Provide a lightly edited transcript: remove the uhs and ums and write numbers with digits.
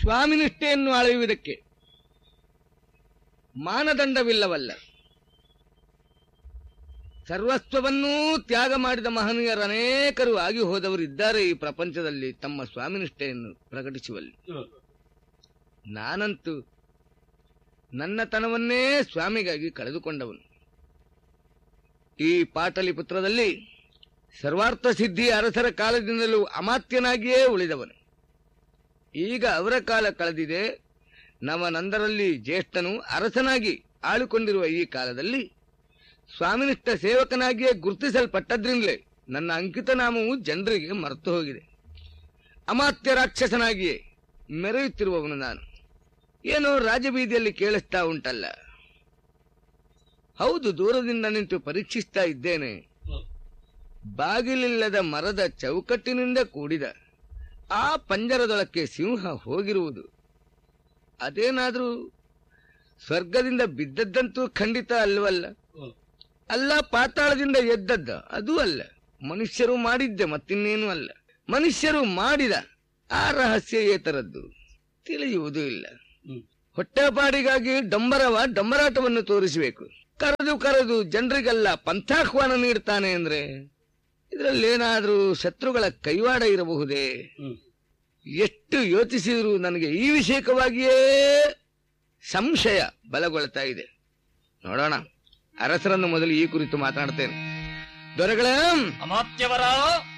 ಸ್ವಾಮಿನಿಷ್ಠೆಯನ್ನು ಅಳೆಯುವುದಕ್ಕೆ ಮಾನದಂಡವಿಲ್ಲವಲ್ಲ. ಸರ್ವಸ್ವವನ್ನೂ ತ್ಯಾಗ ಮಾಡಿದ ಮಹನೀಯರು ಅನೇಕರು ಆಗಿ ಹೋದವರು ಇದ್ದಾರೆ ಈ ಪ್ರಪಂಚದಲ್ಲಿ ತಮ್ಮ ಸ್ವಾಮಿನಿಷ್ಠೆಯನ್ನು ಪ್ರಕಟಿಸುವಲ್ಲಿ. ನಾನಂತೂ ನನ್ನತನವನ್ನೇ ಸ್ವಾಮಿಗಾಗಿ ಕಳೆದುಕೊಂಡವನು. ಈ ಪಾಟಲಿಪುತ್ರದಲ್ಲಿ ಸರ್ವಾರ್ಥ ಸಿದ್ಧಿ ಅರಸರ ಕಾಲದಿಂದಲೂ ಅಮಾತ್ಯನಾಗಿಯೇ ಉಳಿದವನು. ಈಗ ಅವರ ಕಾಲ ಕಳೆದಿದೆ. ನವನಂದರಲ್ಲಿ ಜ್ಯೇಷ್ಠನು ಅರಸನಾಗಿ ಆಳಿಕೊಂಡಿರುವ ಈ ಕಾಲದಲ್ಲಿ ಸ್ವಾಮಿನಿಷ್ಠ ಸೇವಕನಾಗಿಯೇ ಗುರುತಿಸಲ್ಪಟ್ಟದ್ರಿಂದಲೇ ನನ್ನ ಅಂಕಿತನಾಮವು ಜನರಿಗೆ ಮರೆತು ಹೋಗಿದೆ. ಅಮಾತ್ಯ ರಾಕ್ಷಸನಾಗಿಯೇ ಮೆರೆಯುತ್ತಿರುವವನು ನಾನು. ಏನೋ ರಾಜಬೀದಿಯಲ್ಲಿ ಕೇಳಿಸ್ತಾ ಉಂಟಲ್ಲ. ಹೌದು, ದೂರದಿಂದ ನಿಂತು ಪರೀಕ್ಷಿಸ್ತಾ ಇದ್ದೇನೆ. ಬಾಗಿಲಿಲ್ಲದ ಮರದ ಚೌಕಟ್ಟಿನಿಂದ ಕೂಡಿದ ಆ ಪಂಜರದೊಳಕ್ಕೆ ಸಿಂಹ ಹೋಗಿರುವುದು ಅದೇನಾದ್ರೂ ಸ್ವರ್ಗದಿಂದ ಬಿದ್ದದ್ದಂತೂ ಖಂಡಿತ ಅಲ್ವಲ್ಲ. ಅಲ್ಲ, ಪಾತಾಳದಿಂದ ಎದ್ದದ್ದ ಅದೂ ಅಲ್ಲ. ಮನುಷ್ಯರು ಮಾಡಿದ್ದೆ, ಮತ್ತಿನ್ನೇನೂ ಅಲ್ಲ. ಮನುಷ್ಯರು ಮಾಡಿದ ಆ ರಹಸ್ಯ ಏತರದ್ದು ತಿಳಿಯುವುದೂ ಇಲ್ಲ. ಹೊಟ್ಟೆಪಾಡಿಗಾಗಿ ಡಂಬರಾಟವನ್ನು ತೋರಿಸಬೇಕು. ಕರೆದು ಕರೆದು ಜನರಿಗೆಲ್ಲ ಪಂಥಾಹ್ವಾನ ನೀಡ್ತಾನೆ ಅಂದ್ರೆ ಇದರಲ್ಲೇನಾದ್ರೂ ಶತ್ರುಗಳ ಕೈವಾಡ ಇರಬಹುದೇ? ಎಷ್ಟು ಯೋಚಿಸಿದರೂ ನನಗೆ ಈ ವಿಷಯಕವಾಗಿಯೇ ಸಂಶಯ ಬಲಗೊಳ್ತಾ ಇದೆ. ನೋಡೋಣ, ಅರಸರನ್ನು ಮೊದಲು ಈ ಕುರಿತು ಮಾತಾಡ್ತೇನೆ. ದೊರೆಗಳೇ, ಅಮಾತ್ಯವರ